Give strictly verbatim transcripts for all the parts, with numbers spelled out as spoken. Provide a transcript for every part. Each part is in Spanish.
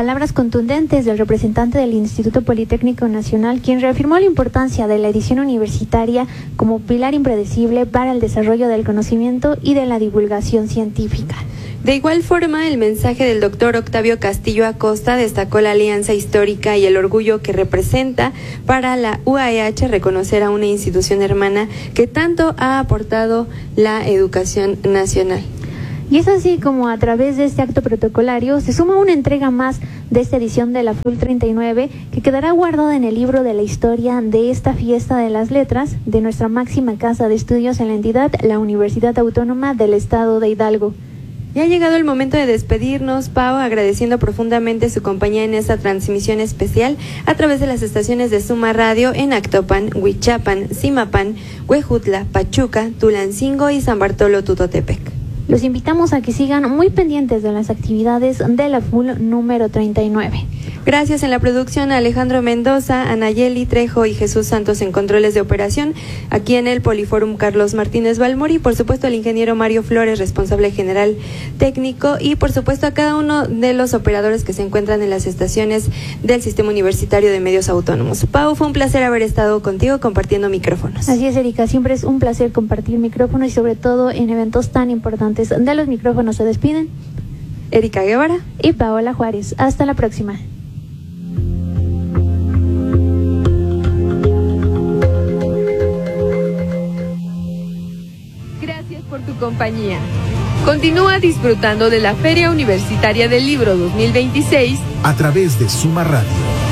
Palabras contundentes del representante del Instituto Politécnico Nacional, quien reafirmó la importancia de la edición universitaria como pilar impredecible para el desarrollo del conocimiento y de la divulgación científica. De igual forma, el mensaje del doctor Octavio Castillo Acosta destacó la alianza histórica y el orgullo que representa para la U A E H reconocer a una institución hermana que tanto ha aportado la educación nacional. Y es así como a través de este acto protocolario se suma una entrega más de esta edición de la F U L treinta y nueve que quedará guardada en el libro de la historia de esta fiesta de las letras de nuestra máxima casa de estudios en la entidad, la Universidad Autónoma del Estado de Hidalgo. Ya ha llegado el momento de despedirnos, Pau, agradeciendo profundamente su compañía en esta transmisión especial a través de las estaciones de Suma Radio en Actopan, Huichapan, Zimapan, Huejutla, Pachuca, Tulancingo y San Bartolo Tutotepec. Los invitamos a que sigan muy pendientes de las actividades de la F U L número treinta y nueve. Gracias en la producción a Alejandro Mendoza, Anayeli Trejo y Jesús Santos en controles de operación, aquí en el Poliforum Carlos Martínez Balmori, por supuesto al ingeniero Mario Flores, responsable general técnico, y por supuesto a cada uno de los operadores que se encuentran en las estaciones del Sistema Universitario de Medios Autónomos. Pau, fue un placer haber estado contigo compartiendo micrófonos. Así es, Erika, siempre es un placer compartir micrófonos y sobre todo en eventos tan importantes. De los micrófonos se despiden Erika Guevara y Paola Juárez. Hasta la próxima. Por tu compañía. Continúa disfrutando de la Feria Universitaria del Libro dos mil veintiséis a través de Suma Radio.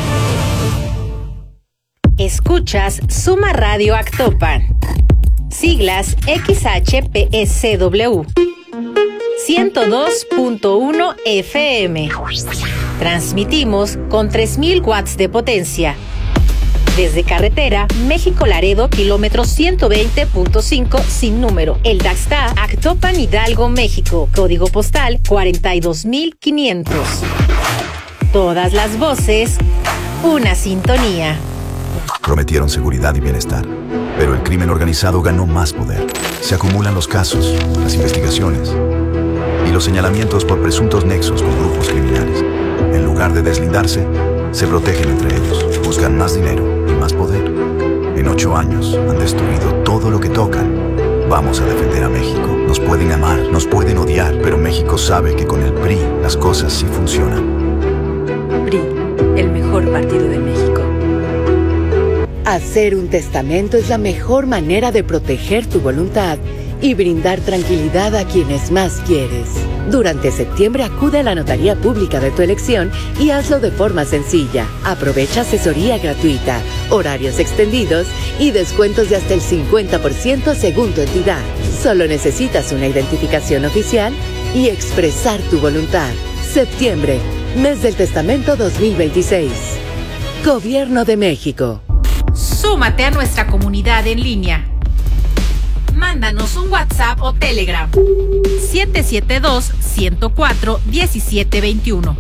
Escuchas Suma Radio Actopan. Siglas X H P S W ciento dos punto uno F M. Transmitimos con tres mil watts de potencia. Desde carretera, México-Laredo, kilómetro ciento veinte punto cinco, sin número. El Daxta, Actopan, Hidalgo, México. Código postal cuarenta y dos mil quinientos. Todas las voces, una sintonía. Prometieron seguridad y bienestar, pero el crimen organizado ganó más poder. Se acumulan los casos, las investigaciones y los señalamientos por presuntos nexos con grupos criminales. En lugar de deslindarse, se protegen entre ellos, buscan más dinero y más poder. En ocho años han destruido todo lo que tocan. Vamos a defender a México. Nos pueden amar, nos pueden odiar, pero México sabe que con el P R I las cosas sí funcionan. P R I, el mejor partido de México. Hacer un testamento es la mejor manera de proteger tu voluntad y brindar tranquilidad a quienes más quieres. Durante septiembre acude a la notaría pública de tu elección y hazlo de forma sencilla. Aprovecha asesoría gratuita, horarios extendidos y descuentos de hasta el cincuenta por ciento según tu entidad. Solo necesitas una identificación oficial y expresar tu voluntad. Septiembre, mes del testamento dos mil veintiséis. Gobierno de México. Súmate a nuestra comunidad en línea. Mándanos un WhatsApp o Telegram siete siete dos, uno cero cuatro, uno siete dos uno.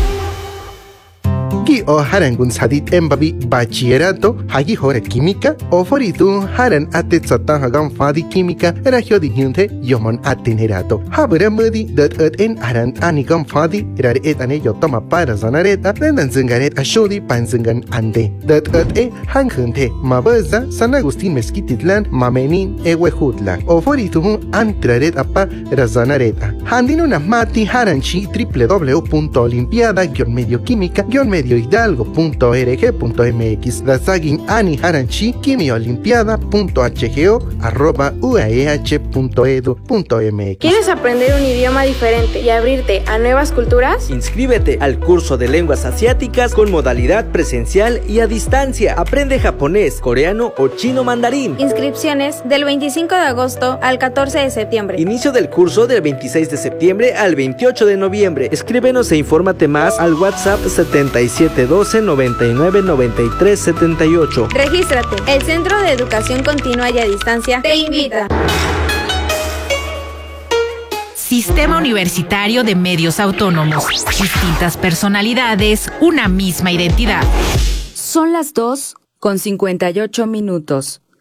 Gi o haran gun sadit embabi bachillerato hagi hore química o foritu haran atet satan hagan fadi química era hiodi hyunte yomon atenerato habra mudi dat et en haran anigam fadi era et ane yotoma para zanareta dan zingaret ashodi panzingan ande dat et e hanghunte mabaza San Agustín Mezquititlan mamenin e wehutla o foritu antraret apa razanareta handino na mati haranchi w w w punto olimpiada guion medio química guion medio hidalgo punto org punto m x dasagin ani haranchi quimiolimpiada punto hgo arroba uaeh punto edu punto m x. ¿Quieres aprender un idioma diferente y abrirte a nuevas culturas? Inscríbete al curso de lenguas asiáticas con modalidad presencial y a distancia. Aprende japonés, coreano o chino mandarín. Inscripciones del veinticinco de agosto al catorce de septiembre. Inicio del curso del veintiséis de septiembre al veintiocho de noviembre. Escríbenos e infórmate más al WhatsApp setenta y siete doce, noventa y nueve, noventa y tres, setenta y ocho. Regístrate. El Centro de Educación Continua y a Distancia te invita. Sistema Universitario de Medios Autónomos. Distintas personalidades, una misma identidad. Son las dos con cincuenta y ocho minutos.